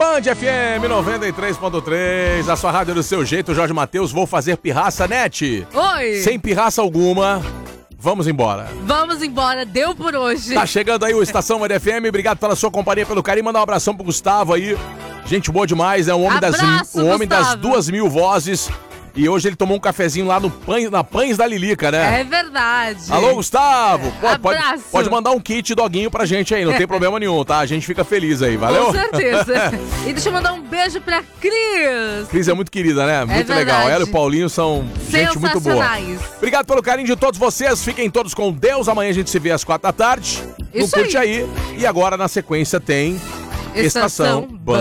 Band FM 93.3, a sua rádio do seu jeito, Jorge Matheus. Vou fazer pirraça, Net. Oi. Sem pirraça alguma, vamos embora. Vamos embora, deu por hoje. Tá chegando aí o Estação Band FM, obrigado pela sua companhia, pelo carinho. Mandar um abração pro Gustavo aí. Gente boa demais, é um homem, homem das 2.000 vozes. E hoje ele tomou um cafezinho lá na Pães da Lilica, né? É verdade. Alô, Gustavo! Abraço. Pode mandar um kit doguinho pra gente aí, não tem problema nenhum, tá? A gente fica feliz aí, valeu? Com certeza. E deixa eu mandar um beijo pra Cris. Cris é muito querida, né? Muito legal. Ela e o Paulinho são gente muito boa. Obrigado pelo carinho de todos vocês. Fiquem todos com Deus. Amanhã a gente se vê às 4 da tarde. Não curte aí. E agora, na sequência, tem Estação Band.